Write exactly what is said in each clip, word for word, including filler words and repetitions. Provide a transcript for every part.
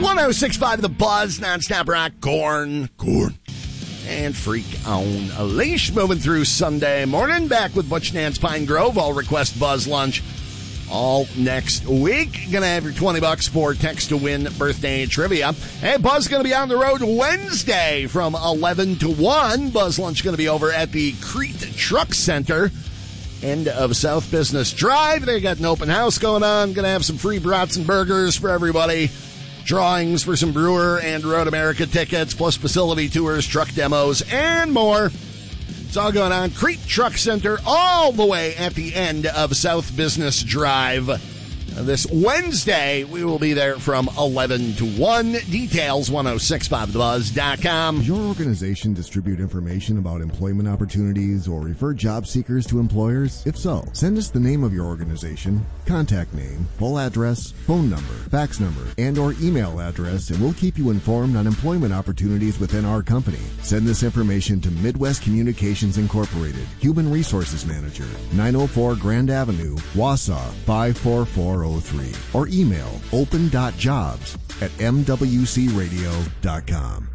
one oh six point five The Buzz, nonstop rock, corn, corn, and Freak on a Leash. Moving through Sunday morning, back with Butch Nance Pine Grove. I'll request Buzz lunch all next week. Gonna have your twenty bucks for text to win birthday trivia. Hey, Buzz gonna be on the road Wednesday from eleven to one. Buzz lunch gonna be over at the Crete Truck Center, end of South Business Drive. They got an open house going on. Gonna have some free brats and burgers for everybody. Drawings for some Brewer and Road America tickets, plus facility tours, truck demos, and more. It's all going on. Crete Truck Center, all the way at the end of South Business Drive. This Wednesday, we will be there from eleven to one. Details, ten sixty-five the buzz dot com. Does your organization distribute information about employment opportunities or refer job seekers to employers? If so, send us the name of your organization, contact name, full address, phone number, fax number, and or email address, and we'll keep you informed on employment opportunities within our company. Send this information to Midwest Communications Incorporated, Human Resources Manager, nine oh four Grand Avenue, Wausau, five four four oh three, or email open dot jobs at m w c radio dot com.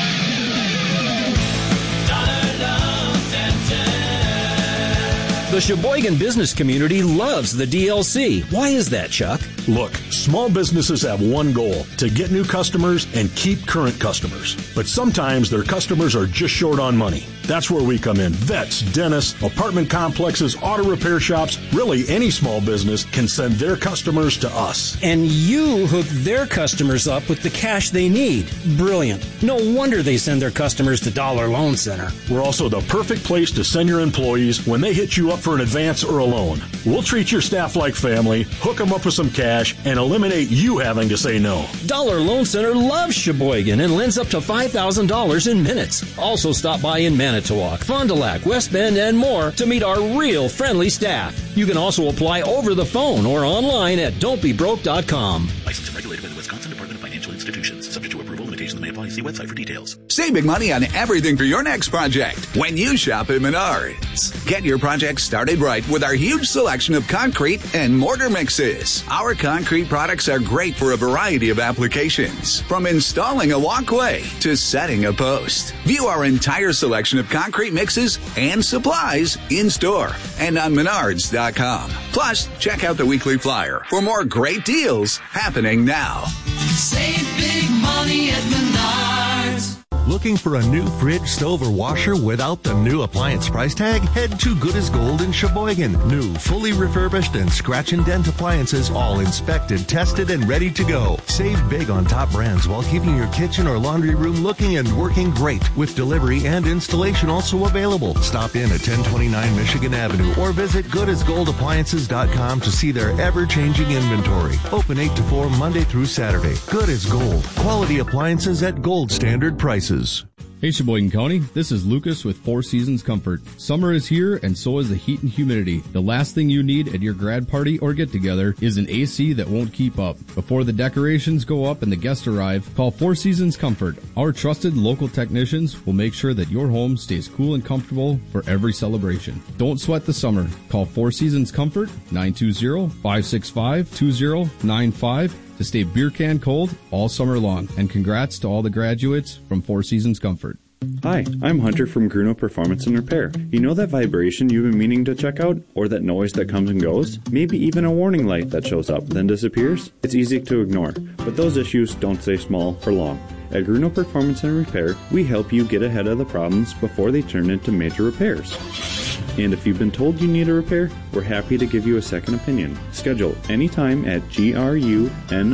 The Sheboygan business community loves the D L C. Why is that, Chuck? Look, small businesses have one goal, to get new customers and keep current customers. But sometimes their customers are just short on money. That's where we come in. Vets, dentists, apartment complexes, auto repair shops, really any small business can send their customers to us. And you hook their customers up with the cash they need. Brilliant. No wonder they send their customers to Dollar Loan Center. We're also the perfect place to send your employees when they hit you up for an advance or a loan. We'll treat your staff like family, hook them up with some cash, and eliminate you having to say no. Dollar Loan Center loves Sheboygan and lends up to five thousand dollars in minutes. Also stop by in Manitowoc, Fond du Lac, West Bend, and more to meet our real friendly staff. You can also apply over the phone or online at don't be broke dot com. Licensed and regulated by the Wisconsin Department of Financial Institutions. Subject to approval, limitations may apply. See website for details. Save big money on everything for your next project when you shop at Menards. Get your project started right with our huge selection of concrete and mortar mixes. Our concrete products are great for a variety of applications, from installing a walkway to setting a post. View our entire selection of concrete mixes and supplies in store and on menards dot com. Plus, check out the weekly flyer for more great deals happening now. Save big money at Menards. Looking for a new fridge, stove, or washer without the new appliance price tag? Head to Good as Gold in Sheboygan. New, fully refurbished, and scratch and dent appliances, all inspected, tested, and ready to go. Save big on top brands while keeping your kitchen or laundry room looking and working great, with delivery and installation also available. Stop in at ten twenty-nine Michigan Avenue or visit good as gold appliances dot com to see their ever-changing inventory. Open eight to four Monday through Saturday. Good as Gold. Quality appliances at gold standard prices. Hey Sheboygan County, this is Lucas with Four Seasons Comfort. Summer is here and so is the heat and humidity. The last thing you need at your grad party or get together is an A C that won't keep up. Before the decorations go up and the guests arrive, call Four Seasons Comfort. Our trusted local technicians will make sure that your home stays cool and comfortable for every celebration. Don't sweat the summer. Call Four Seasons Comfort, nine two zero, five six five, two zero nine five. to stay beer can cold all summer long. And congrats to all the graduates from Four Seasons Comfort. Hi, I'm Hunter from Gruno Performance and Repair. You know that vibration you've been meaning to check out? Or that noise that comes and goes? Maybe even a warning light that shows up, then disappears? It's easy to ignore, but those issues don't stay small for long. At Gruno Performance and Repair, we help you get ahead of the problems before they turn into major repairs. And if you've been told you need a repair, we're happy to give you a second opinion. Schedule anytime at grunow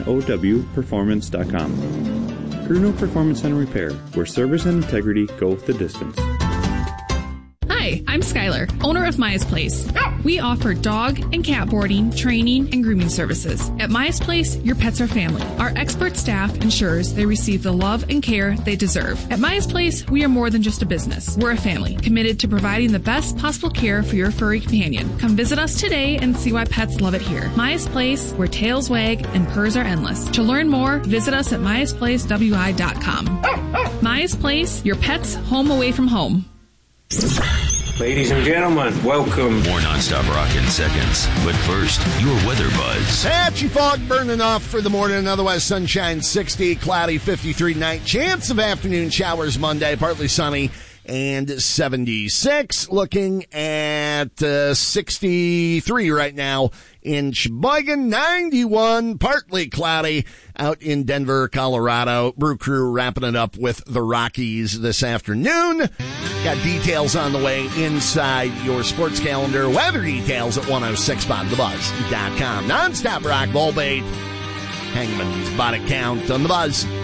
performance dot com. Gruno Performance and Repair, where service and integrity go the distance. Hi, I'm Skylar, owner of Maya's Place. We offer dog and cat boarding, training, and grooming services. At Maya's Place, your pets are family. Our expert staff ensures they receive the love and care they deserve. At Maya's Place, we are more than just a business. We're a family, committed to providing the best possible care for your furry companion. Come visit us today and see why pets love it here. Maya's Place, where tails wag and purrs are endless. To learn more, visit us at mayas place w i dot com. Maya's Place, your pet's home away from home. Ladies and gentlemen, welcome. More nonstop rock in seconds. But first, your weather buzz. Patchy fog burning off for the morning. Otherwise, sunshine sixty, cloudy fifty-three tonight. Chance of afternoon showers Monday, partly sunny, and seventy-six. Looking at uh, sixty-three right now in Sheboygan, ninety-one, partly cloudy out in Denver, Colorado. Brew Crew wrapping it up with the Rockies this afternoon. Got details on the way inside your sports calendar. Weather details at ten sixty-five the buzz dot com. Nonstop rock, Volbait, Hangman's Body Count on the Buzz.